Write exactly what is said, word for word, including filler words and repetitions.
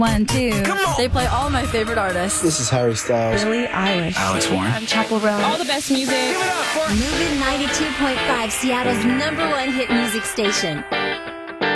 One, two. They play all my favorite artists. This is Harry Styles. Billie Eilish. Alex Warren. I'm Chappell Roan. All the best music. Moving ninety-two point five, Seattle's number one hit music station.